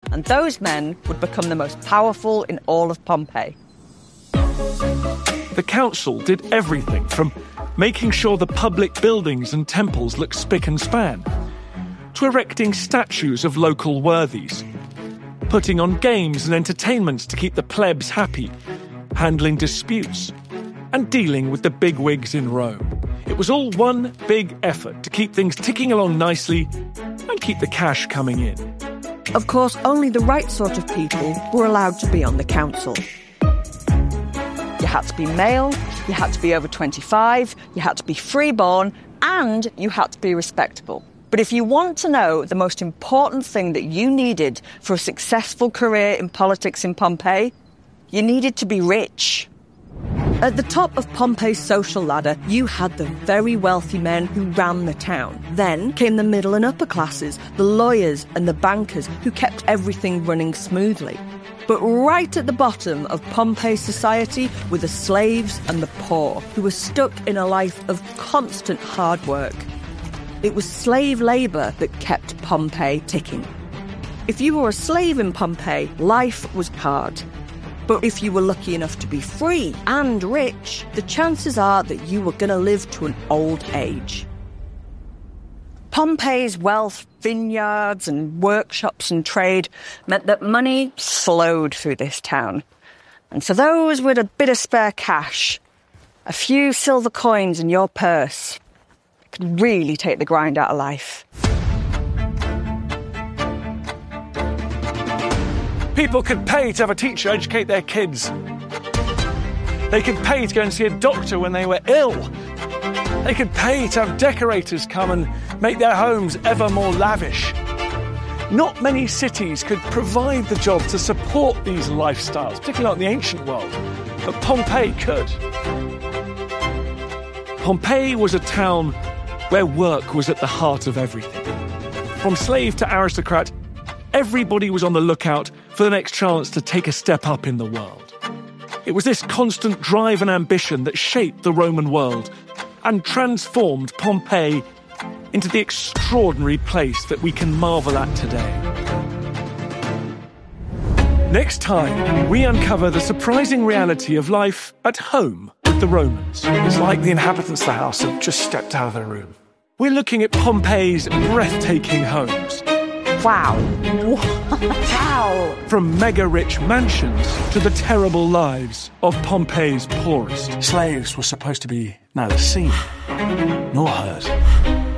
and those men would become the most powerful in all of Pompeii. The council did everything from making sure the public buildings and temples looked spick and span, to erecting statues of local worthies, putting on games and entertainments to keep the plebs happy, handling disputes, and dealing with the bigwigs in Rome. It was all one big effort to keep things ticking along nicely and keep the cash coming in. Of course, only the right sort of people were allowed to be on the council. You had to be male, you had to be over 25, you had to be freeborn, and you had to be respectable. But if you want to know the most important thing that you needed for a successful career in politics in Pompeii, you needed to be rich. At the top of Pompeii's social ladder, you had the very wealthy men who ran the town. Then came the middle and upper classes, the lawyers and the bankers who kept everything running smoothly. But right at the bottom of Pompeii's society were the slaves and the poor, who were stuck in a life of constant hard work. It was slave labour that kept Pompeii ticking. If you were a slave in Pompeii, life was hard. But if you were lucky enough to be free and rich, the chances are that you were going to live to an old age. Pompeii's wealth, vineyards and workshops and trade meant that money flowed through this town. And for those with a bit of spare cash, a few silver coins in your purse could really take the grind out of life. People could pay to have a teacher educate their kids. They could pay to go and see a doctor when they were ill. They could pay to have decorators come and make their homes ever more lavish. Not many cities could provide the job to support these lifestyles, particularly not in the ancient world, but Pompeii could. Pompeii was a town where work was at the heart of everything. From slave to aristocrat, everybody was on the lookout for the next chance to take a step up in the world. It was this constant drive and ambition that shaped the Roman world and transformed Pompeii into the extraordinary place that we can marvel at today. Next time, we uncover the surprising reality of life at home with the Romans. It's like the inhabitants of the house have just stepped out of their room. We're looking at Pompeii's breathtaking homes. Wow. Wow. From mega-rich mansions to the terrible lives of Pompeii's poorest. Slaves were supposed to be neither seen nor heard.